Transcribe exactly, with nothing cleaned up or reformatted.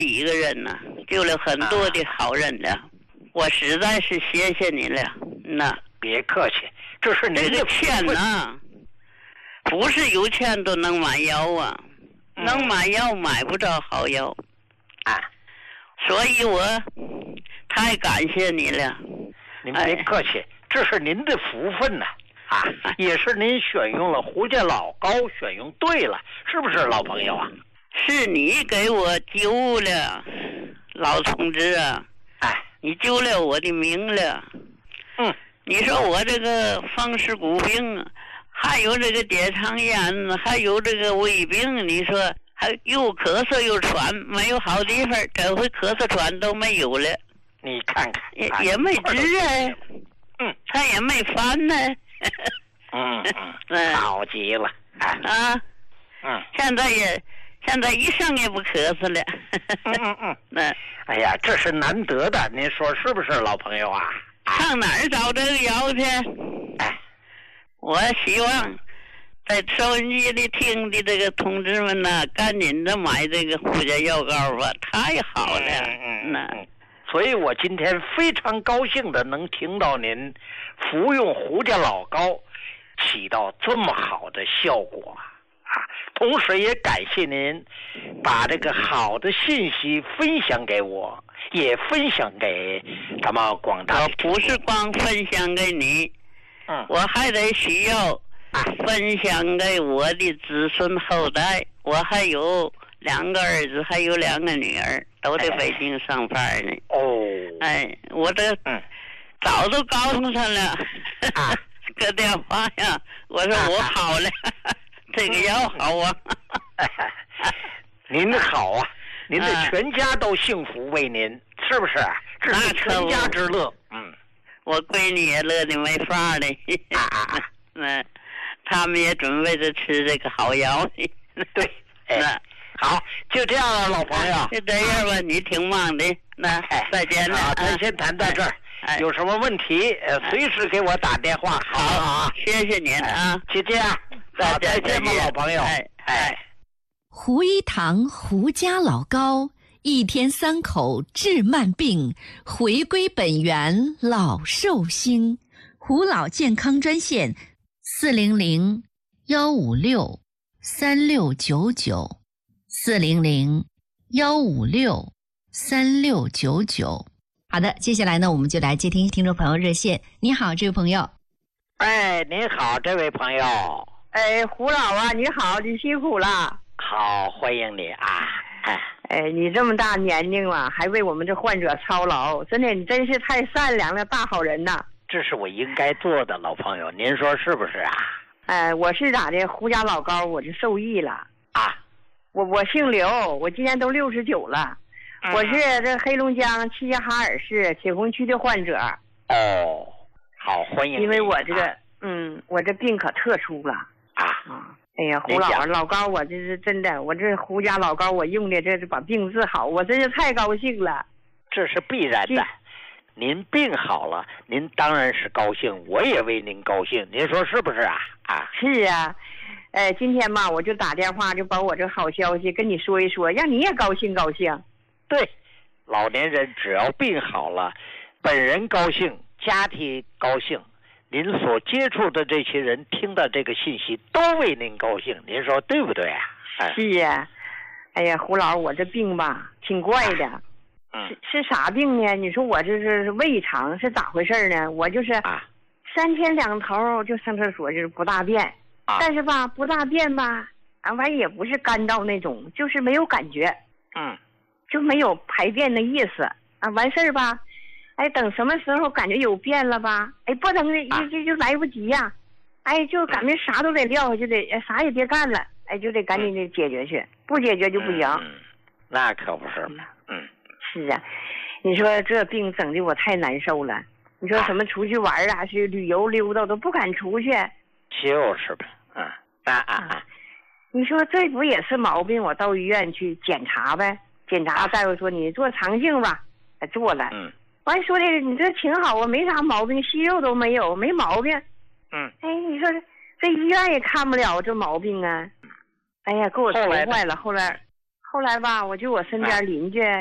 一个人呢，救了很多的好人了，啊、我实在是谢谢你了。那别客气，这是您的钱呢，不是有钱都能买药啊，嗯、能买药买不着好药啊， 所以我太感谢你了。 您别客气，哎、这是您的福分呐、啊，啊，也是您选用了胡家老高，选用对了，是不是老朋友啊？ 是你给我救了，老同志啊！ 哎， 你救了我的命了。 嗯， 你说我这个风湿骨病，还有这个结肠炎，还有这个胃病，你说还又咳嗽又喘，没有好地方，这回咳嗽喘都没有了。 你看看， 也也没治啊， 嗯， 他也没翻呢。 嗯嗯，好极了啊！ 啊， 嗯， 现在也。现在一声也不咳嗽了。 嗯嗯嗯， 那哎呀，这是难得的，您说是不是，老朋友啊？ 上哪儿找这个药去？ 哎， 我希望在收音机里听的这个同志们呢，赶紧的买这个胡家药膏吧，太好了。 嗯嗯嗯。所以我今天非常高兴的能听到您服用胡家老膏起到这么好的效果。啊，同时也感谢您把这个好的信息分享给我，也分享给咱们广大。 我不是光分享给你， 嗯， 我还得需要分享给我的子孙后代。我还有两个儿子，还有两个女儿，都在北京上班呢。 哦， 哎，我这嗯早都告诉他了， 啊， 个电话呀，我说我好了。啊这个药好啊， 您好啊，您的全家都幸福为您，是不是？这是全家之乐。嗯， 我闺女也乐得没法了。 啊啊， 嗯，他们也准备着吃这个好药。 对，哎，好，就这样了，老朋友。 就这样吧，你挺忙的，那再见了。 好，咱先谈到这儿。有什么问题，呃，随时给我打电话。好好， 谢谢您啊， 就这样。好，再见吧，老朋友。 哎哎， 胡一堂胡家老高，一天三口治慢病，回归本源老寿星。胡老健康专线：四零零幺五六三六九九，四零零幺五六三六九九。好的，接下来呢，我们就来接听听众朋友热线。你好，这位朋友。 哎，您好，这位朋友。 哎，胡老啊，你好，你辛苦了。 好，欢迎你啊！ 哎，哎，你这么大年龄了，还为我们这患者操劳，真的，你真是太善良了，大好人呐！ 这是我应该做的，老朋友，您说是不是啊？ 哎，我是咋的？胡家老高，我就受益了啊！ 我我姓刘，我今年都六十九了，嗯、我是这黑龙江齐齐哈尔市铁红区的患者。 哦，好，欢迎你。 因为我这个，啊、嗯，我这病可特殊了。 啊啊！哎呀，胡老老高，我这是真的，我这胡家老高，我用的这是把病治好，我真是太高兴了。 这是必然的，您病好了，您当然是高兴，我也为您高兴，您说是不是啊？啊， 是啊，呃，今天吧，我就打电话，就把我这好消息跟你说一说，让你也高兴高兴。 对，老年人只要病好了，本人高兴，家庭高兴。您所接触的这些人听到这个信息都为您高兴，您说对不对啊？ 哎、是呀，哎呀，胡老，我这病吧挺怪的，啊、 嗯， 是是啥病呢？你说我这是胃肠是咋回事呢？我就是啊， 三天两头就上厕所，就是不大便， 啊、 但是吧不大便吧，啊完也不是干燥那种，就是没有感觉， 嗯， 就没有排便的意思啊，完事儿吧。哎，等什么时候感觉有变了吧？哎，不能的，就就就来不及呀、啊！哎，就感觉啥都得撂下，就得啥也别干了，哎，就得赶紧的解决去，不解决就不行。 嗯，那可不是嘛。嗯， 是啊，你说这病整的我太难受了。你说什么出去玩啊，去旅游溜达都不敢出去。 就是呗，嗯啊啊啊！ 你说这不也是毛病？我到医院去检查呗，检查大夫说你做肠镜吧，哎做了。 嗯。 完说的你这挺好啊，没啥毛病，息肉都没有，没毛病。 嗯， 哎，你说这医院也看不了这毛病啊。哎呀，给我愁坏了。后来， 后来吧，我就我身边邻居